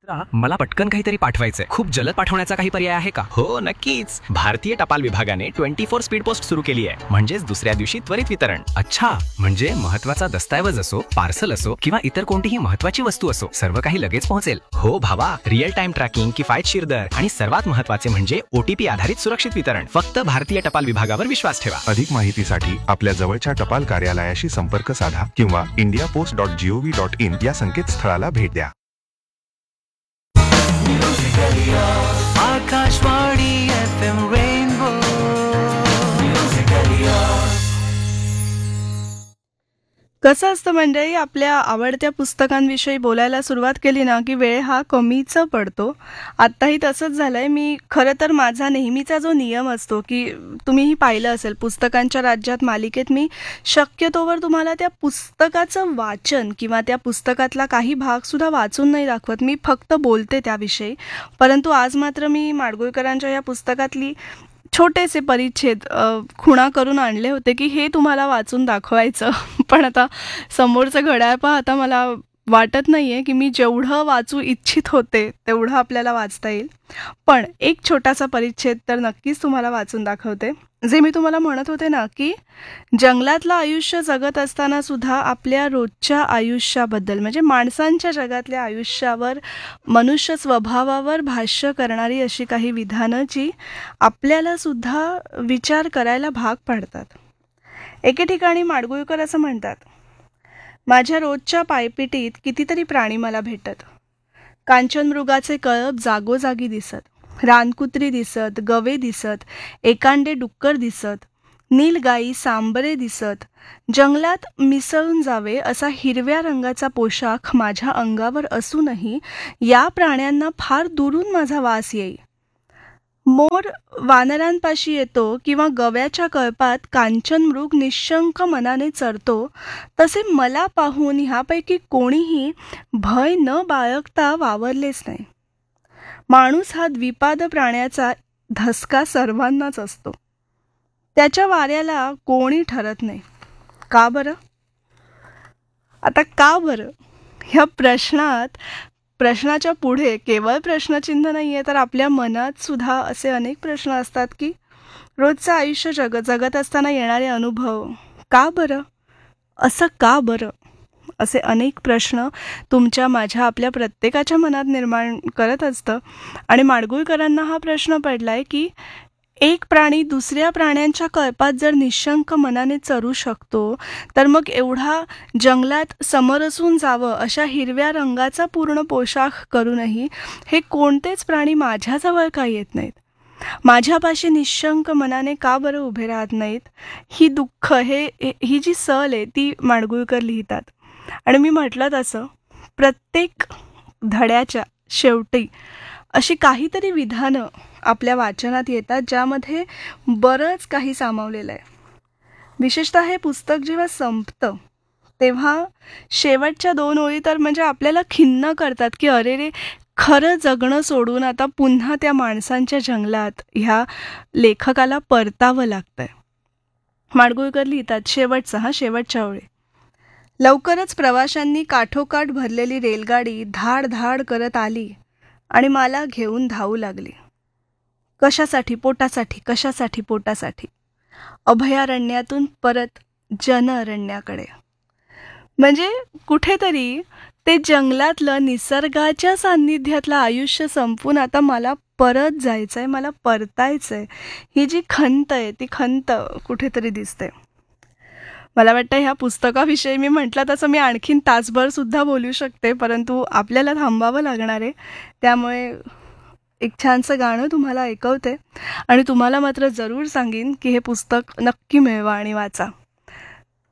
मला पटकन काहीतरी पाठवायचंय. खूप जलद पाठवण्याचा काही पर्याय आहे का? हो नक्कीच. भारतीय टपाल विभागाने 24 स्पीड पोस्ट सुरू केली आहे, म्हणजेच दुसऱ्या दिवशी त्वरित वितरण. अच्छा, म्हणजे महत्वाचा दस्तावेज असो, पार्सल असो किंवा इतर कोणतीही महत्वाची वस्तू असो, सर्व काही लगेच पोहोचेल. हो भावा, रिअल टाइम ट्रॅकिंग, किफायतशीर दर आणि सर्वात महत्वाचे म्हणजे OTP आधारित सुरक्षित वितरण. फक्त भारतीय टपाल विभागावर विश्वास ठेवा. अधिक माहितीसाठी आपल्या जवळच्या टपाल कार्यालयाशी संपर्क साधा किंवा indiapost.gov.in या संकेतस्थळाला भेट द्या. Akashvani FM rainbow. कसं असतं मंडळी, आपल्या आवडत्या पुस्तकांविषयी बोलायला सुरुवात केली ना की वेळ हा कमीच पडतो. आत्ताही तसंच झालंय. मी खरं तर माझा नेहमीचा जो नियम असतो की तुम्हीही पाहिलं असेल, पुस्तकांच्या राज्यात मालिकेत मी शक्यतोवर तुम्हाला त्या पुस्तकाचं वाचन किंवा त्या पुस्तकातला काही भागसुद्धा वाचून नाही दाखवत. मी फक्त बोलते त्याविषयी. परंतु आज मात्र मी माडगुळकरांच्या या पुस्तकातली छोटेसे परिच्छेद खुणा करून आणले होते की हे तुम्हाला वाचून दाखवायचं. पण आता समोरचं घड्याळ पाहता मला वाटत नाही आहे की मी जेवढं वाचू इच्छित होते तेवढं आपल्याला वाचता येईल. पण एक छोटासा परिच्छेद तर नक्कीच तुम्हाला वाचून दाखवते. जे मी तुम्हाला म्हणत होते ना की जंगलातलं आयुष्य जगत असताना सुद्धा आपल्या रोजच्या आयुष्याबद्दल, म्हणजे माणसांच्या जगातल्या आयुष्यावर, मनुष्य स्वभावावर भाष्य करणारी अशी काही विधानं जी आपल्याला सुद्धा विचार करायला भाग पाडतात. एके ठिकाणी माडगुळकर असं म्हणतात, माझ्या रोजच्या पायपिटीत कितीतरी प्राणी मला भेटत. कांचनमृगाचे कळप जागोजागी दिसत, रानकुत्री दिसत, गवे दिसत, एकांडे डुक्कर दिसत, नीलगाई, सांबरे दिसत. जंगलात मिसळून जावे असा हिरव्या रंगाचा पोशाख माझ्या अंगावर असूनही या प्राण्यांना फार दुरून माझा वास येई. मोर वानरांपाशी येतो किंवा गव्याच्या कळपात कांचनमृग निशंक मनाने चरतो, तसे मला पाहून ह्यापैकी कोणीही भय न बाळगता वावरलेच नाही. माणूस हा द्विपाद प्राण्याचा धसका सर्वांनाच असतो. त्याच्या वाऱ्याला कोणी ठरत नाही. का बरं? आता का बरं ह्या प्रश्नाच्या पुढे केवळ प्रश्नचिन्ह नाही आहे, तर आपल्या मनात सुद्धा असे अनेक प्रश्न असतात की रोजचं आयुष्य जगत असताना येणारे अनुभव, का बरं, असं का बरं, असे अनेक प्रश्न तुमच्या, माझ्या, आपल्या प्रत्येकाच्या मनात निर्माण करत असतं. आणि माडगुळकरांना हा प्रश्न पडलाय की एक प्राणी दुसऱ्या प्राण्यांच्या कळपात जर निशंक मनाने चरू शकतो, तर मग एवढा जंगलात समरसून जावं अशा हिरव्या रंगाचा पूर्ण पोशाख करूनही हे कोणतेच प्राणी माझ्याजवळ का येत नाहीत? माझ्यापाशी निशंक मनाने का बरं उभे राहत नाहीत? ही दुःख, ही जी सल आहे ती माडगुळकर लिहितात. आणि मी म्हटलं तसं प्रत्येक धड्याच्या शेवटी अशी काहीतरी विधानं आपल्या वाचनात येतात ज्यामध्ये बरंच काही सामावलेलं आहे. विशेषतः हे पुस्तक जेव्हा संपतं तेव्हा शेवटच्या 2 ओळी तर म्हणजे आपल्याला खिन्न करतात की अरे रे, खरं जगणं सोडून आता पुन्हा त्या माणसांच्या जंगलात ह्या लेखकाला परतावं लागतंय. माडगुळकर लिहितात, शेवटच्या ओळी, लवकरच प्रवाशांनी काठोकाठ भरलेली रेलगाडी धाड धाड करत आली आणि मला घेऊन धावू लागली. कशासाठी? पोटासाठी. कशासाठी? पोटासाठी. अभयारण्यातून परत जनअरण्याकडे. म्हणजे कुठेतरी ते जंगलातलं, निसर्गाच्या सान्निध्यातलं आयुष्य संपून आता मला परत जायचंय, मला परतायचंय, ही जी खंत आहे ती खंत कुठेतरी दिसते. मला वाटतं ह्या पुस्तकाविषयी मी म्हटलं तसं मी आणखीन तासभर सुद्धा बोलू शकते, परंतु आपल्याला थांबावं लागणार आहे. त्यामुळे एक छानसं गाणं तुम्हाला ऐकवते आणि तुम्हाला मात्र जरूर सांगेन की हे पुस्तक नक्की मिळवा आणि वाचा.